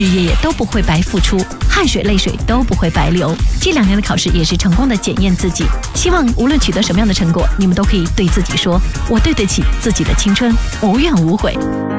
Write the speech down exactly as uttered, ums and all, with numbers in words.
日夜夜都不会白付出，汗水泪水都不会白流。这两年的考试也是成功的检验自己。希望无论取得什么样的成果，你们都可以对自己说：我对得起自己的青春，无怨无悔。